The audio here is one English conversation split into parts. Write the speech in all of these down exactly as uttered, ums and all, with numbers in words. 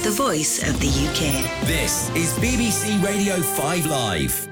the voice of the U K. This is B B C Radio five Live.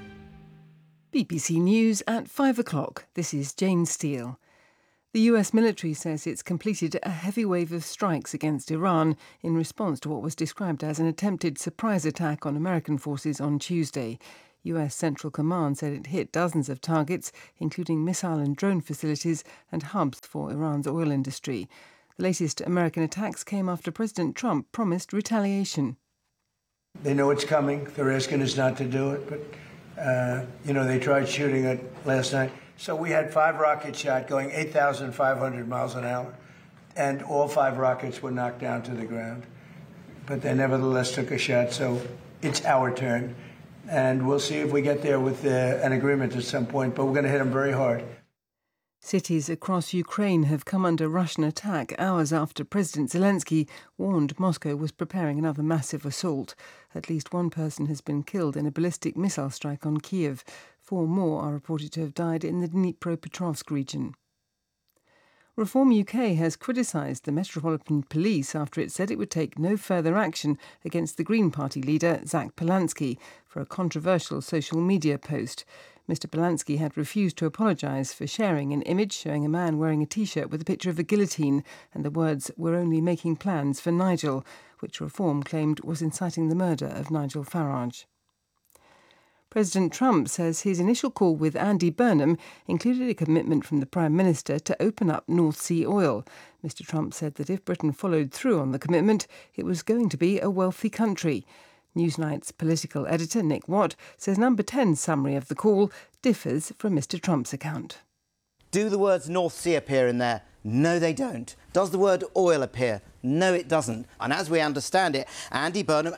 B B C News at five o'clock. This is Jane Steele. The U S military says it's completed a heavy wave of strikes against Iran in response to what was described as an attempted surprise attack on American forces on Tuesday. U S Central Command said it hit dozens of targets, including missile and drone facilities and hubs for Iran's oil industry. The latest American attacks came after President Trump promised retaliation. They know it's coming. The risk is not to do it, but, uh, you know, they tried shooting it last night. So we had five rockets shot going eight thousand five hundred miles an hour, and all five rockets were knocked down to the ground. But they nevertheless took a shot, so it's our turn. And we'll see if we get there with uh, an agreement at some point, but we're going to hit them very hard. Cities across Ukraine have come under Russian attack hours after President Zelensky warned Moscow was preparing another massive assault. At least one person has been killed in a ballistic missile strike on Kiev. Four more are reported to have died in the Dnipropetrovsk region. Reform U K has criticised the Metropolitan Police after it said it would take no further action against the Green Party leader, Zach Polansky, for a controversial social media post. Mister Polansky had refused to apologise for sharing an image showing a man wearing a T-shirt with a picture of a guillotine and the words, "We're only making plans for Nigel," which Reform claimed was inciting the murder of Nigel Farage. President Trump says his initial call with Andy Burnham included a commitment from the Prime Minister to open up North Sea oil. Mister Trump said that if Britain followed through on the commitment, it was going to be a wealthy country. Newsnight's political editor, Nick Watt, says Number ten's summary of the call differs from Mister Trump's account. Do the words North Sea appear in there? No, they don't. Does the word oil appear? No, it doesn't. And as we understand it, Andy Burnham